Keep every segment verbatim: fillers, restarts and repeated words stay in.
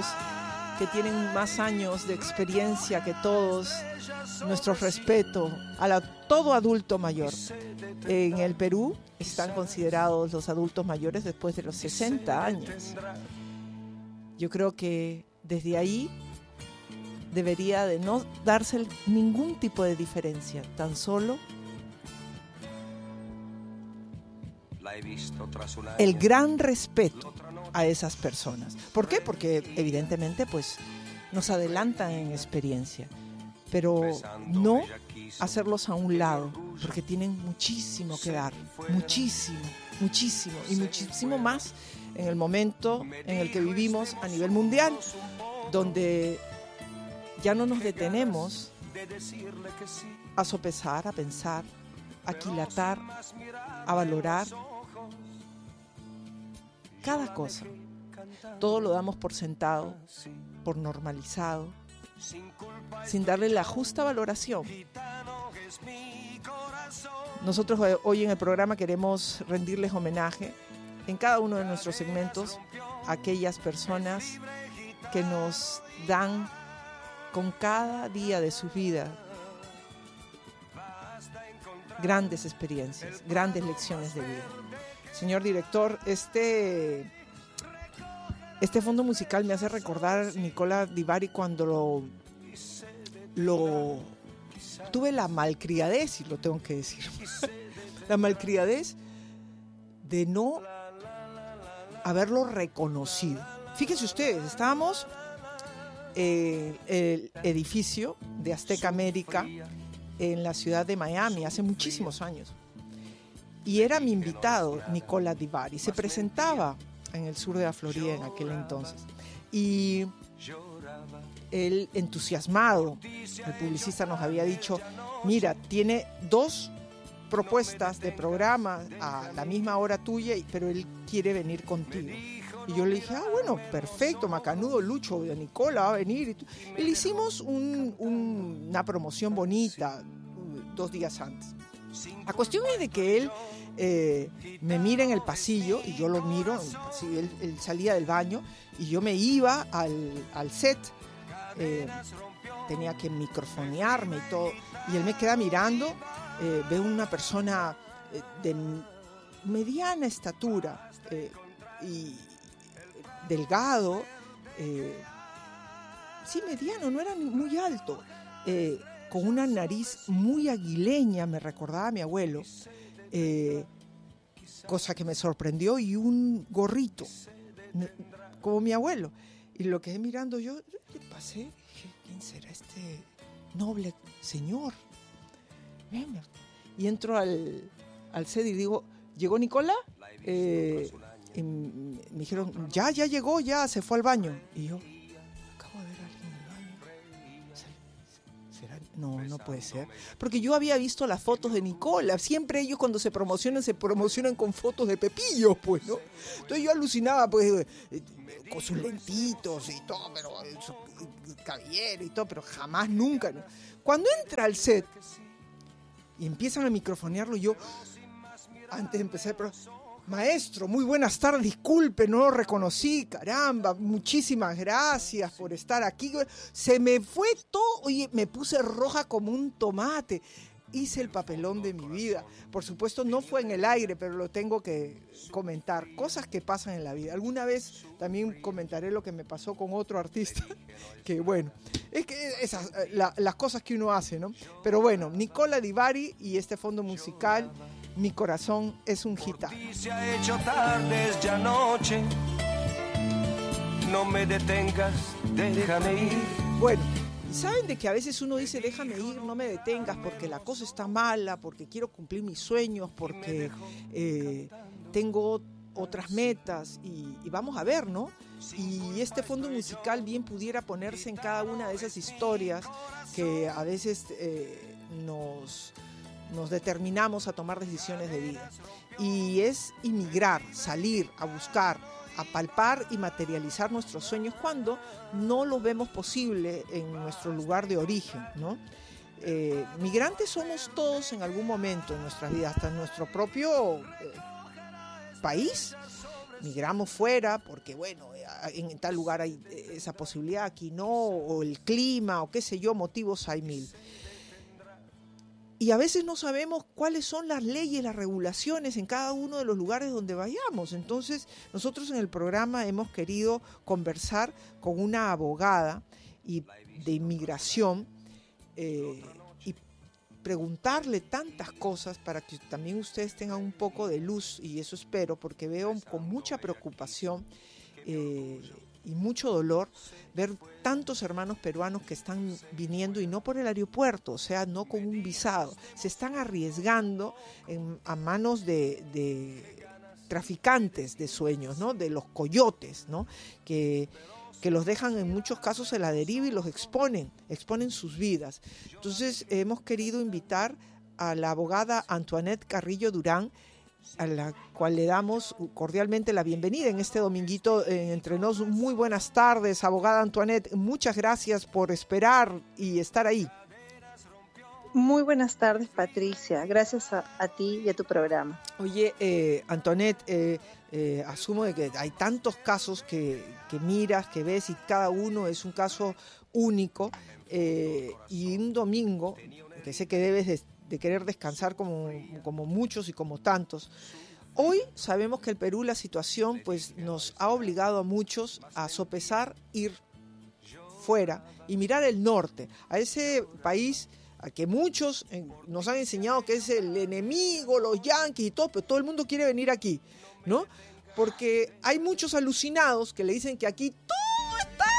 ellos que tienen más años de experiencia que todos, nuestro respeto a la, todo adulto mayor. En el Perú están considerados los adultos mayores después de los sesenta años. Yo creo que desde ahí debería de no darse ningún tipo de diferencia, tan solo el gran respeto a esas personas. ¿Por qué? Porque evidentemente pues nos adelantan en experiencia, pero no hacerlos a un lado, porque tienen muchísimo que dar, muchísimo, muchísimo y muchísimo más en el momento en el que vivimos a nivel mundial, donde ya no nos detenemos a sopesar, a pensar, a aquilatar, a valorar cada cosa. Todo lo damos por sentado, por normalizado, sin darle la justa valoración. Nosotros hoy en el programa queremos rendirles homenaje en cada uno de nuestros segmentos a aquellas personas que nos dan con cada día de su vida grandes experiencias, grandes lecciones de vida. Señor director, este, este fondo musical me hace recordar Nicola Di Bari cuando lo, lo tuve la malcriadez, y lo tengo que decir, la malcriadez de no haberlo reconocido. Fíjense ustedes, estábamos en el edificio de Azteca América en la ciudad de Miami hace muchísimos años. Y era mi invitado, Nicola Di Bari. Se presentaba en el sur de la Florida en aquel entonces. Y él, entusiasmado, el publicista nos había dicho, mira, tiene dos propuestas de programa a la misma hora tuya, pero él quiere venir contigo. Y yo le dije, ah, bueno, perfecto, macanudo, Lucho, Nicola va a venir. Y le hicimos un, un, una promoción bonita dos días antes. La cuestión es de que él eh, me mira en el pasillo y yo lo miro, así, él, él salía del baño y yo me iba al, al set, eh, tenía que microfonearme y todo, y él me queda mirando, eh, veo una persona eh, de mediana estatura eh, y delgado, eh, sí, mediano, no era muy alto, eh, con una nariz muy aguileña, me recordaba a mi abuelo, eh, cosa que me sorprendió, y un gorrito, como mi abuelo. Y lo quedé mirando yo, le pasé, dije, ¿quién será este noble señor? Y entro al, al set y digo, ¿llegó Nicola? Eh, y me dijeron, ya, ya llegó, ya, se fue al baño. Y yo, acabo de ver a alguien en el baño. ¿Será? No, no puede ser. Porque yo había visto las fotos de Nicola. Siempre ellos cuando se promocionan, se promocionan con fotos de Pepillo, pues, ¿no? Entonces yo alucinaba, pues, con sus lentitos y todo, pero su cabellera y todo, pero jamás, nunca, ¿no? Cuando entra al set y empiezan a microfonearlo, yo, antes de empezar, pero... Maestro, muy buenas tardes, disculpe, no lo reconocí, caramba, muchísimas gracias por estar aquí. Se me fue todo, oye, me puse roja como un tomate. Hice el papelón de mi vida. Por supuesto, no fue en el aire, pero lo tengo que comentar. Cosas que pasan en la vida. Alguna vez también comentaré lo que me pasó con otro artista, que bueno, es que esas, la, las cosas que uno hace, ¿no? Pero bueno, Nicola Di Bari y este fondo musical, Mi corazón es un gitano. Se ha hecho tarde, es ya noche. No me detengas, déjame ir. Bueno, y saben de que a veces uno dice, déjame ir, no me detengas, porque la cosa está mala, porque quiero cumplir mis sueños, porque eh, tengo otras metas, y, y vamos a ver, ¿no? Y este fondo musical bien pudiera ponerse en cada una de esas historias que a veces eh, nos... nos determinamos a tomar decisiones de vida. Y es inmigrar, salir, a buscar, a palpar y materializar nuestros sueños cuando no los vemos posible en nuestro lugar de origen, ¿no? Eh, migrantes somos todos en algún momento en nuestra vida, hasta en nuestro propio eh, país. migramos fuera porque, bueno, en tal lugar hay esa posibilidad, aquí no, o el clima, o qué sé yo, motivos hay mil. Y a veces no sabemos cuáles son las leyes, las regulaciones en cada uno de los lugares donde vayamos. Entonces, nosotros en el programa hemos querido conversar con una abogada y de inmigración eh, y preguntarle tantas cosas para que también ustedes tengan un poco de luz, y eso espero, porque veo con mucha preocupación eh, y mucho dolor ver tantos hermanos peruanos que están viniendo y no por el aeropuerto, o sea, no con un visado, se están arriesgando en, a manos de, de traficantes de sueños, ¿no? De los coyotes, ¿no? Que, que los dejan en muchos casos a la deriva y los exponen, exponen sus vidas. Entonces hemos querido invitar a la abogada Antoinette Carrillo Durán, a la cual le damos cordialmente la bienvenida en este dominguito eh, entre nos. Muy buenas tardes, abogada Antoinette, muchas gracias por esperar y estar ahí. Muy buenas tardes, Patricia, gracias a, a ti y a tu programa. Oye, eh, Antoinette, eh, eh, asumo de que hay tantos casos que, que miras, que ves, y cada uno es un caso único, eh, y un domingo, que sé que debes de de querer descansar como, como muchos y como tantos. Hoy sabemos que el Perú, la situación pues nos ha obligado a muchos a sopesar ir fuera y mirar el norte, a ese país a que muchos eh, nos han enseñado que es el enemigo, los yanquis y todo, pero todo el mundo quiere venir aquí, ¿no? Porque hay muchos alucinados que le dicen que aquí todo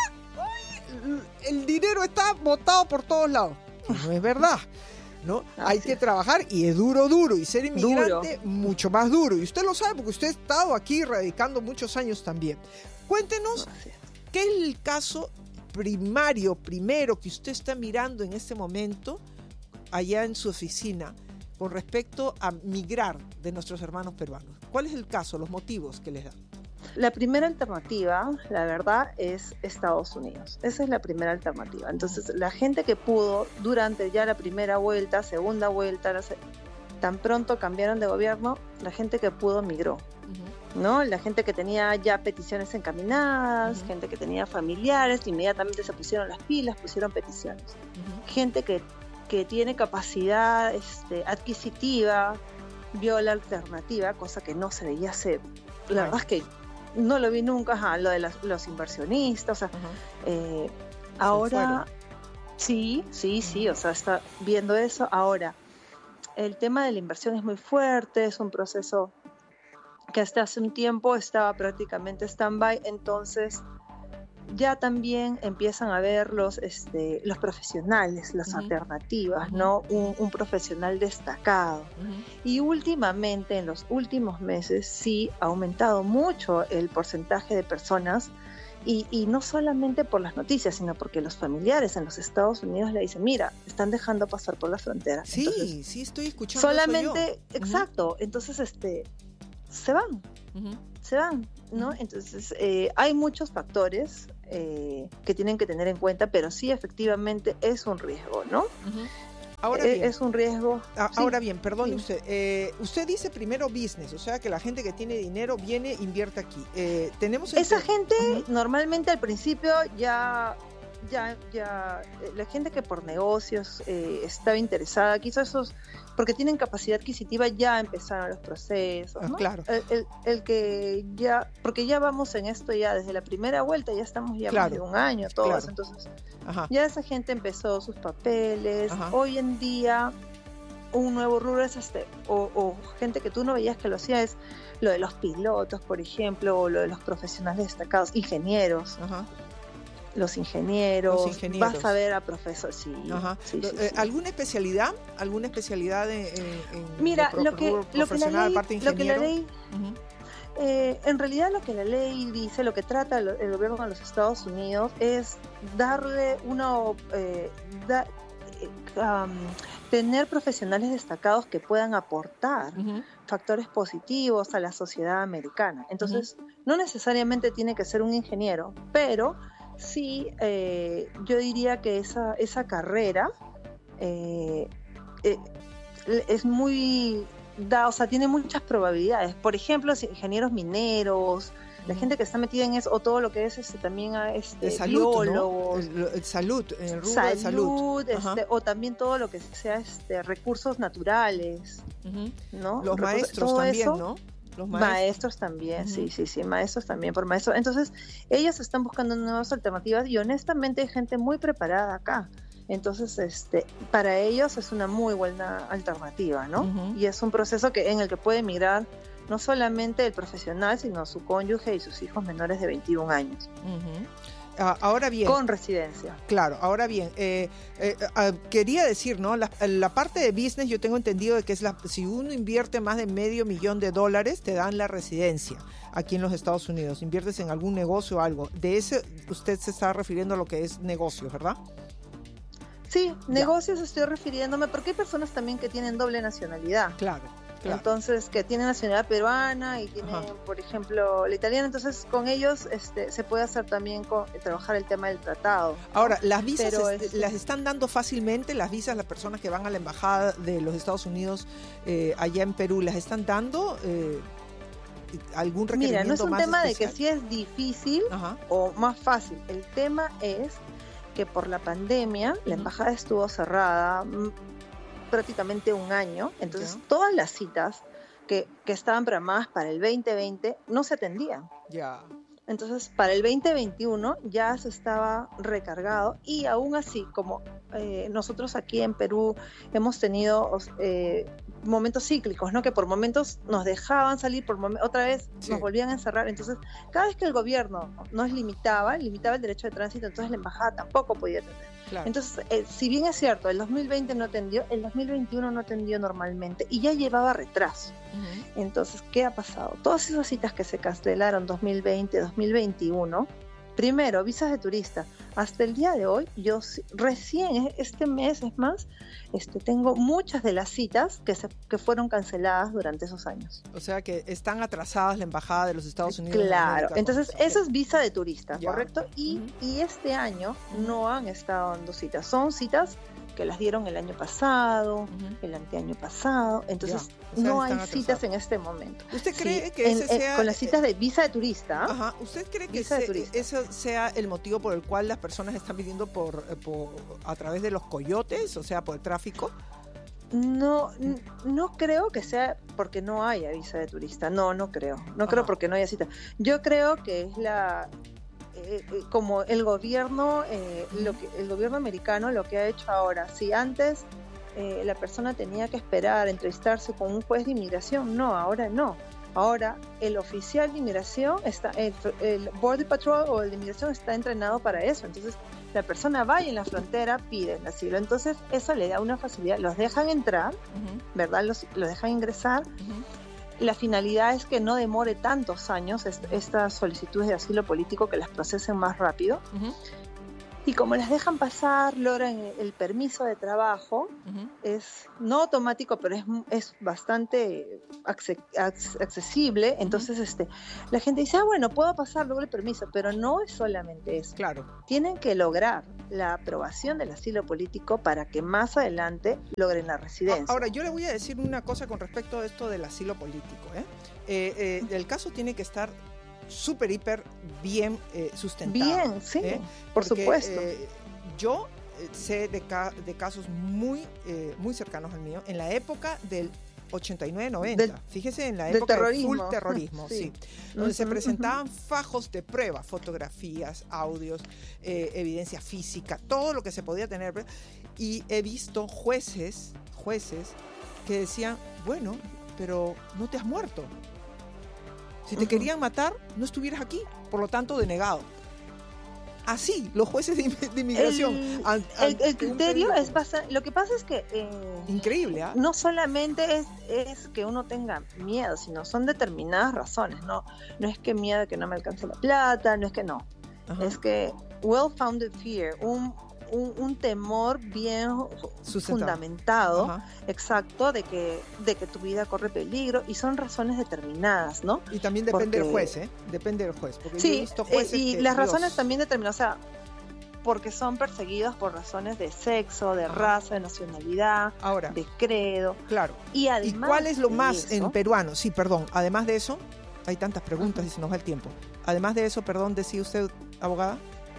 está, el dinero está botado por todos lados. Y no es verdad, ¿no? Ah, hay sí. que trabajar, y es duro, duro, y ser inmigrante duro. Mucho más duro, y usted lo sabe porque usted ha estado aquí radicando muchos años también. Cuéntenos, no, sí. ¿qué es el caso primario, primero, que usted está mirando en este momento allá en su oficina con respecto a migrar de nuestros hermanos peruanos? ¿Cuál es el caso, los motivos que les dan? La primera alternativa, la verdad, es Estados Unidos. Esa es la primera alternativa. Entonces, la gente que pudo durante ya la primera vuelta, segunda vuelta, la se... tan pronto cambiaron de gobierno, la gente que pudo migró, uh-huh. ¿no? La gente que tenía ya peticiones encaminadas, uh-huh. gente que tenía familiares, inmediatamente se pusieron las pilas, pusieron peticiones. Uh-huh. Gente que, que tiene capacidad este, adquisitiva, vio la alternativa, cosa que no se veía hacer. La verdad es que no lo vi nunca, ajá, lo de las, los inversionistas, o sea, uh-huh. eh, ahora sí, sí, sí, o sea, está viendo eso. Ahora, el tema de la inversión es muy fuerte, es un proceso que hasta hace un tiempo estaba prácticamente stand-by, entonces ya también empiezan a ver los, este, los profesionales, las uh-huh. alternativas, uh-huh. ¿no? Un, un profesional destacado. Uh-huh. Y últimamente, en los últimos meses, sí ha aumentado mucho el porcentaje de personas, y, y no solamente por las noticias, sino porque los familiares en los Estados Unidos le dicen, mira, están dejando pasar por la frontera. Sí, entonces, sí, estoy escuchando solamente, eso yo. exacto, uh-huh. entonces este, se van, uh-huh. se van, ¿no? Entonces, eh, hay muchos factores eh, que tienen que tener en cuenta, pero sí, efectivamente, es un riesgo, ¿no? Uh-huh. Ahora eh, bien, es un riesgo. A, sí. Ahora bien, perdone sí. usted, eh, usted dice primero business, o sea, que la gente que tiene dinero viene, invierte aquí. Eh, tenemos Esa que... gente, uh-huh. normalmente al principio ya... Ya, ya, la gente que por negocios eh, estaba interesada, quizás esos, porque tienen capacidad adquisitiva, ya empezaron los procesos, ¿no? Ah, claro. El, el, el que ya, porque ya vamos en esto ya desde la primera vuelta, ya estamos ya claro. más de un año todos, claro. entonces Ajá. ya esa gente empezó sus papeles. Ajá. Hoy en día un nuevo rubro es este, o, o gente que tú no veías que lo hacía, es lo de los pilotos, por ejemplo, o lo de los profesionales destacados, ingenieros. Ajá. Los ingenieros, los ingenieros, vas a ver a profesores, sí, Ajá. sí, sí, eh, sí. ¿Alguna especialidad? ¿Alguna especialidad en, en Mira, pro, lo, que, pro, lo que la ley, parte lo que la ley uh-huh. eh, en realidad lo que la ley dice, lo que trata el, el gobierno de los Estados Unidos es darle una, eh, da, eh, um, tener profesionales destacados que puedan aportar uh-huh. factores positivos a la sociedad americana. Entonces, uh-huh. no necesariamente tiene que ser un ingeniero, pero sí, eh, yo diría que esa, esa carrera eh, eh, es muy da, o sea, tiene muchas probabilidades. Por ejemplo, si ingenieros mineros, la gente que está metida en eso, o todo lo que es este, también a este, de salud, biólogos, ¿no? el, el salud, en el rubro salud, de salud. Este, o también todo lo que sea este, recursos naturales, Uh-huh. ¿no? Los Recursos, maestros también, eso, ¿no? Los maestros. maestros también, uh-huh. sí, sí, sí, maestros también, por maestros. Entonces, ellos están buscando nuevas alternativas y honestamente hay gente muy preparada acá. Entonces, este, para ellos es una muy buena alternativa, ¿no? Uh-huh. Y es un proceso que en el que puede emigrar no solamente el profesional, sino su cónyuge y sus hijos menores de veintiún años. Uh-huh. Uh, ahora bien. Con residencia. Claro, ahora bien, eh, eh, uh, quería decir, ¿no? La, la parte de business yo tengo entendido de que es la, si uno invierte más de medio millón de dólares, te dan la residencia aquí en los Estados Unidos. Inviertes en algún negocio o algo. De ese usted se está refiriendo a lo que es negocios, ¿verdad? Sí, negocios ya. Estoy refiriéndome, porque hay personas también que tienen doble nacionalidad. Claro. Claro. Entonces, que tienen nacionalidad peruana y tienen, Ajá. por ejemplo, la italiana, entonces con ellos este, se puede hacer también, con, trabajar el tema del tratado. Ahora, ¿las visas Pero es, es, las están dando fácilmente? ¿Las visas, las personas que van a la embajada de los Estados Unidos eh, allá en Perú, las están dando? Eh, ¿Algún requerimiento más Mira, no es un más tema especial? de que si es difícil Ajá. o más fácil. El tema es que por la pandemia, uh-huh. la embajada estuvo cerrada prácticamente un año, entonces yeah. todas las citas que, que estaban programadas para el veinte veinte no se atendían. Ya. Yeah. Entonces, para el veinte veintiuno ya se estaba recargado y aún así, como eh, nosotros aquí en Perú hemos tenido eh, momentos cíclicos, ¿no? Que por momentos nos dejaban salir, por mom- otra vez sí. nos volvían a encerrar. Entonces, cada vez que el gobierno nos limitaba, limitaba el derecho de tránsito, entonces la embajada tampoco podía atender. Claro. Entonces, eh, si bien es cierto, el dos mil veinte no atendió, el dos mil veintiuno no atendió normalmente y ya llevaba retraso. Uh-huh. Entonces, ¿qué ha pasado? Todas esas citas que se cancelaron dos mil veinte, dos mil veintiuno, primero, visas de turista. Hasta el día de hoy, yo recién, este mes es más, este, tengo muchas de las citas que, se, que fueron canceladas durante esos años. O sea que están atrasadas la embajada de los Estados Unidos. Claro, entonces okay. eso es visa de turista, ya. ¿correcto? Y, uh-huh. y este año no han estado dando citas, son citas que las dieron el año pasado, uh-huh. el anteaño pasado, entonces o sea, no hay atrasados. Citas en este momento. ¿Usted cree sí, que en, ese sea... con las citas de visa de turista? Ajá. ¿Usted cree que ese, eso sea el motivo por el cual las personas están pidiendo por, por a través de los coyotes, o sea, por el tráfico? No, no creo que sea porque no haya visa de turista, no, no creo, no Ajá. creo porque no haya cita. Yo creo que es la... Eh, eh, como el gobierno eh, lo que, el gobierno americano lo que ha hecho ahora, si antes eh, la persona tenía que esperar entrevistarse con un juez de inmigración, no, ahora no, ahora el oficial de inmigración está, el, el Border Patrol o el de inmigración está entrenado para eso, entonces la persona va y en la frontera pide el asilo, entonces eso le da una facilidad, los dejan entrar, uh-huh. ¿verdad? Los, los dejan ingresar. Uh-huh. La finalidad es que no demore tantos años est- estas solicitudes de asilo político, que las procesen más rápido. Uh-huh. Y como las dejan pasar, logran el permiso de trabajo. Uh-huh. Es no automático, pero es, es bastante acce- ac- accesible. Uh-huh. Entonces este, la gente dice, ah, bueno, puedo pasar luego el permiso, pero no es solamente eso. Claro. Tienen que lograr la aprobación del asilo político para que más adelante logren la residencia. Ahora, yo le voy a decir una cosa con respecto a esto del asilo político. ¿eh? Eh, eh, el caso tiene que estar súper, hiper bien eh, sustentado. Bien, sí, ¿eh? por Porque, supuesto. Eh, yo eh, sé de, ca- de casos muy, eh, muy cercanos al mío, en la época del ochenta y nueve noventa, del, fíjese en la época del full terrorismo, sí, sí donde uh-huh, se presentaban uh-huh. fajos de prueba, fotografías, audios, eh, evidencia física, todo lo que se podía tener, y he visto jueces, jueces que decían, bueno, pero no te has muerto. Si te uh-huh. querían matar, no estuvieras aquí, por lo tanto, denegado. Así, los jueces de, de inmigración. El, an, an, el, el criterio es bastante... Lo que pasa es que... Eh, Increíble, ¿eh? No solamente es, es que uno tenga miedo, sino son determinadas razones. No, no es que miedo de que no me alcance la plata, no es que no. Ajá. Es que well-founded fear, un... Un, un temor bien Suscitado. fundamentado, Ajá. exacto, de que, de que tu vida corre peligro, y son razones determinadas, ¿no? Y también depende porque, del juez, ¿eh? Depende del juez. Porque sí, yo he visto jueces eh, y que, las Dios. razones también determinadas, o sea, porque son perseguidos por razones de sexo, de raza, de nacionalidad, Ahora, de credo. claro. Y, ¿Y cuál es lo de más eso, en peruano? Sí, perdón. Además de eso, hay tantas preguntas y se nos va el tiempo. Además de eso, perdón, decía usted, abogada.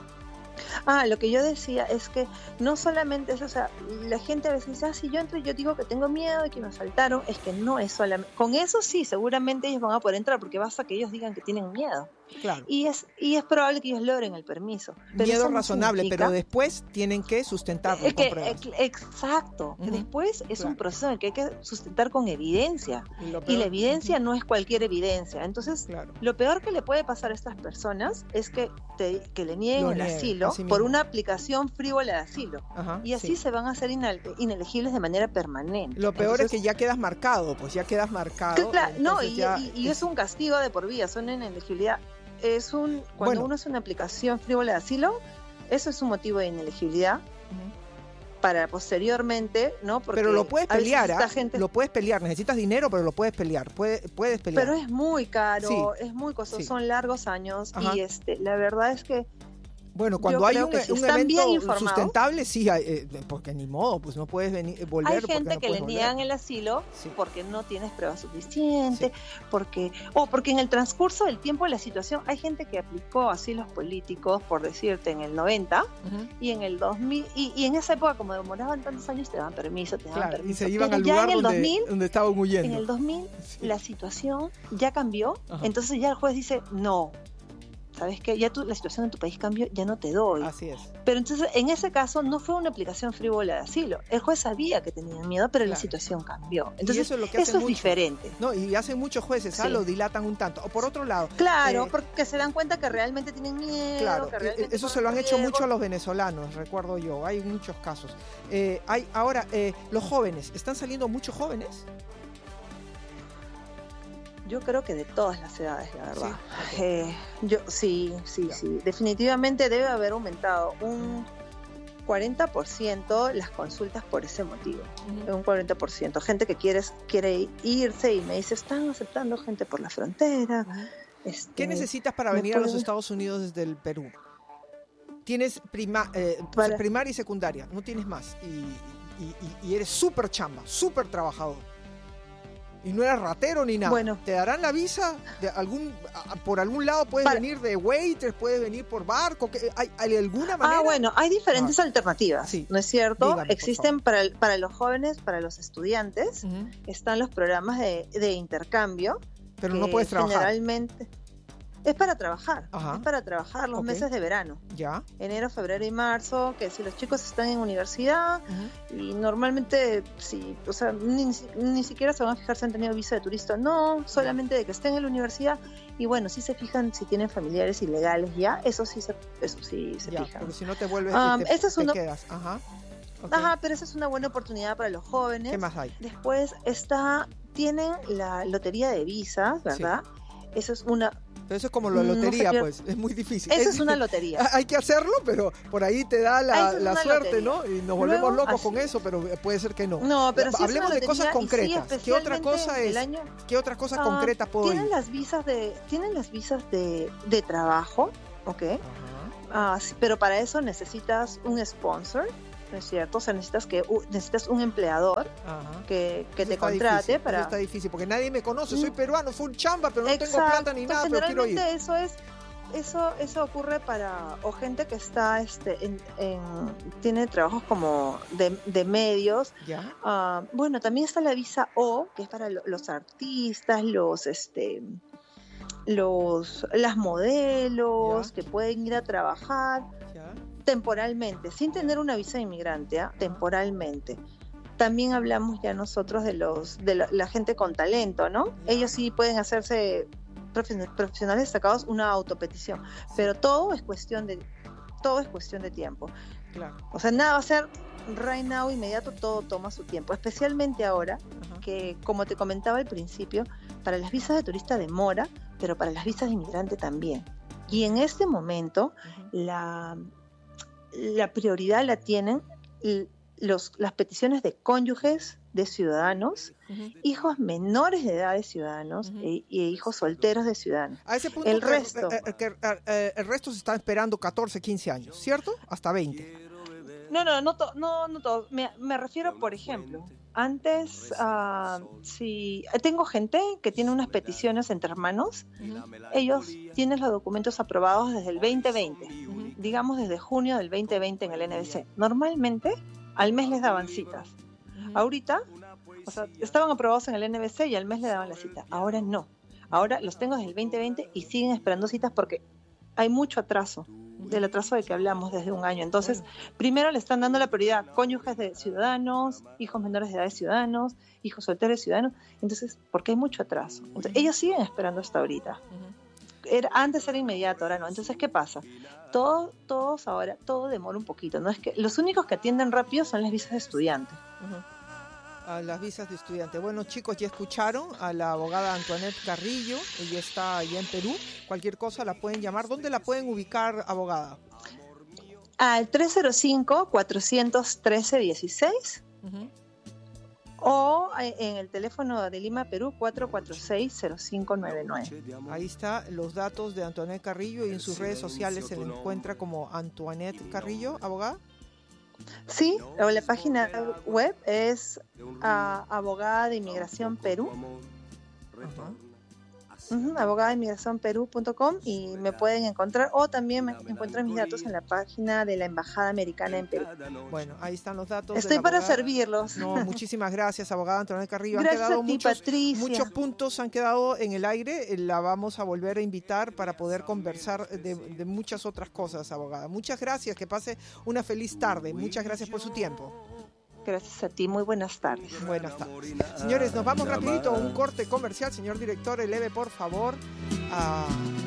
Ah, lo que yo decía es que no solamente eso, o sea, la gente a veces dice, ah, si yo entro y yo digo que tengo miedo de que me asaltaron, es que no es solamente, con eso sí, seguramente ellos van a poder entrar, porque basta que ellos digan que tienen miedo. Claro. Y es, y es probable que ellos logren el permiso. Pero Miedo eso no razonable, significa- pero después tienen que sustentarlo es con que, pruebas. ex- exacto. Ujú. Después es Claro. un proceso en el que hay que sustentar con evidencia. Y, lo Y peor- la evidencia Ujú. no es cualquier evidencia. Entonces, Claro. lo peor que le puede pasar a estas personas es que, te- que le nieguen Lo el nieguen, asilo así por mismo. una aplicación frívola de asilo. Ajá, Y así sí. se van a hacer inal- inelegibles de manera permanente. Lo peor es Entonces, que ya quedas marcado, pues ya quedas marcado. claro, no, entonces y, ya y- y es un castigo de por vida, son inelegibilidad. Es un, cuando Bueno. uno hace una aplicación frívola de asilo, eso es un motivo de inelegibilidad Ujú. para posteriormente, ¿no? Porque Pero lo puedes a veces pelear, esta ¿ah? gente- Lo puedes pelear. Necesitas dinero, pero lo puedes pelear. Puedes, puedes pelear. pero es muy caro, Sí. es muy costoso, Sí. son largos años Ajá. y este, la verdad es que Bueno, Yo cuando hay creo un, que si un están bien evento informados- sustentable, sí, hay, eh, porque ni modo, pues no puedes venir, eh, volver. hay porque gente no que puedes le volver. niegan el asilo Sí. porque no tienes pruebas suficientes, porque o porque en el transcurso del tiempo de la situación hay gente que aplicó asilos políticos, por decirte, en el noventa Ujú. y en el dos mil y, y en esa época como demoraban tantos años te daban permiso, te daban Claro, y permiso. se iban Pero al ya lugar en el donde, dos mil, donde estaban huyendo. en el dos mil Sí. la situación ya cambió, Ajá. entonces ya el juez dice, "No, ¿sabes qué? Ya tu, la situación en tu país cambió, ya no te doy." Así es. Pero entonces, en ese caso, no fue una aplicación frívola de asilo. El juez sabía que tenían miedo, pero la Claro. situación cambió. Y Entonces, eso es lo que eso hacen es mucho. diferente. No, y hacen muchos jueces, ¿ah? Sí. Lo dilatan un tanto. O por otro lado, Claro, Eh, porque se dan cuenta que realmente tienen miedo. claro, que eh, realmente eso se corren lo han hecho riesgos. mucho a los venezolanos, recuerdo yo. Hay muchos casos. Eh, hay ahora, eh, los jóvenes, ¿están saliendo muchos jóvenes? Yo creo que de todas las edades, la verdad. Sí, ok. Eh, yo sí, sí, Ya. sí. Definitivamente debe haber aumentado un cuarenta por ciento las consultas por ese motivo. Un cuarenta por ciento. Gente que quiere, quiere irse y me dice, están aceptando gente por la frontera. Ujú. Este, ¿Qué necesitas para ¿me venir a los puede- Estados Unidos desde el Perú? Tienes prima, eh, Para- primaria y secundaria, no tienes más. Y, y- y- y eres súper chamba, súper trabajador. Y no eres ratero ni nada. Bueno. ¿Te darán la visa? De algún, a- por algún lado puedes Para- venir de waitress, puedes venir por barco. ¿qué- ¿Hay, hay alguna manera? Ah, bueno, hay diferentes alternativas, Sí. ¿no es cierto? Dígame, por Existen para, el- para los jóvenes, para los estudiantes, Ujú. están los programas de, de intercambio. Pero no que puedes trabajar. Generalmente es para trabajar, Ajá. es para trabajar los Ok. meses de verano, Ya. enero, febrero y marzo, que si los chicos están en universidad Ujú. y normalmente, sí, o sea, ni, ni siquiera se van a fijar si han tenido visa de turista, no, solamente de que estén en la universidad y bueno, sí se fijan si tienen familiares ilegales ya, eso sí se, eso sí se Ya, fijan. porque si no te vuelves Ah, y te, esa es te una- quedas. Ajá. Ok. Ajá, pero esa es una buena oportunidad para los jóvenes. ¿Qué más hay? Después está, tienen la lotería de visas, ¿verdad? Eso es una, Pero eso es como la No se lotería, pierde. pues. Es muy difícil. esa es una lotería. Hay que hacerlo, pero por ahí te da la, Esa es la una suerte, lotería. ¿no? Y nos volvemos Luego, locos así con es. eso, pero puede ser que no. No, pero sí es Hablemos una de cosas lotería, y sí, concretas. ¿Qué otra cosa especialmente es? el año- ¿Qué otra cosa Ah, concreta puedo tienen ir? las visas de tienen las visas de, de trabajo, ¿ok? Ajá. Ah, sí, pero para eso necesitas un sponsor, ¿no es cierto? O sea, necesitas que u- necesitas un empleador Ajá. que, que Eso te está contrate difícil, para eso está difícil, porque nadie me conoce. Soy Mm. peruano, full chamba, pero no tengo Exacto, plata ni nada, pero quiero ir. generalmente eso es eso eso ocurre para o gente que está este en, en- tiene trabajos como de, de medios. Ya. Ah, bueno, también está la visa O, que es para lo- los artistas, los este los las modelos Ya. que pueden ir a trabajar Ya. temporalmente, sin tener una visa de inmigrante, ¿ah? Temporalmente. También hablamos ya nosotros de los de la, la gente con talento, ¿no? Ya. Ellos sí pueden hacerse profe- profesionales destacados una autopetición, pero todo es cuestión de todo es cuestión de tiempo. Claro. O sea, nada va a ser right now inmediato, todo toma su tiempo, especialmente ahora Ajá. que, como te comentaba al principio, para las visas de turista demora, pero para las visas de inmigrante también. Y en este momento Ujú. la, la prioridad la tienen l- los, las peticiones de cónyuges de ciudadanos, uh-huh. hijos menores de edad de ciudadanos uh-huh. e, y hijos solteros de ciudadanos. A ese punto, el que, resto, eh, que, eh, el resto se está esperando catorce, quince años, ¿cierto? Hasta veinte. No, no, no, to, no, no todo. Me, me refiero, por ejemplo, antes, uh, si tengo gente que tiene unas peticiones entre hermanos, uh-huh. ellos tienen los documentos aprobados desde el veinte veinte, uh-huh. digamos desde junio del veinte veinte en el N B C. Normalmente, al mes les daban citas. Uh-huh. Ahorita, o sea, estaban aprobados en el N B C y al mes le daban la cita. Ahora no. Ahora los tengo desde el veinte veinte y siguen esperando citas porque hay mucho atraso. Del atraso de que hablamos desde un año. Entonces, primero le están dando la prioridad a cónyuges de ciudadanos, hijos menores de edad de ciudadanos, hijos solteros de ciudadanos. Entonces, porque hay mucho atraso. Entonces, ellos siguen esperando hasta ahorita. Era, antes era inmediato, ahora no. Entonces, ¿qué pasa? Todo, todos ahora, todo demora un poquito. No es que los únicos que atienden rápido son las visas de estudiante. Uh-huh. A las visas de estudiante. Bueno, chicos, ya escucharon a la abogada Antoinette Carrillo, ella está allá en Perú. Cualquier cosa la pueden llamar. ¿Dónde la pueden ubicar, abogada? Al tres cero cinco, cuatro uno tres, uno seis uh-huh. o en el teléfono de Lima, Perú, cuatro cuatro seis, cero cinco nueve nueve. Ahí está los datos de Antoinette Carrillo y en sus redes sociales se le encuentra como Antoinette Carrillo, abogada. Sí, la página web es uh, abogada de inmigración Perú. Uh-huh. Uh-huh, abogada de inmigración perú punto com y me pueden encontrar, o también me encuentran mis datos en la página de la Embajada Americana en Perú. Bueno, ahí están los datos. Estoy para servirlos. No, muchísimas gracias, abogada Antoinette Carrillo. Gracias han quedado a ti, muchos, Patricia. muchos puntos han quedado en el aire. La vamos a volver a invitar para poder conversar de, de muchas otras cosas, abogada. Muchas gracias, que pase una feliz tarde. Muchas gracias por su tiempo. Gracias a ti, muy buenas tardes. Buenas tardes. Señores, nos vamos rapidito a un corte comercial. Señor director, eleve por favor a...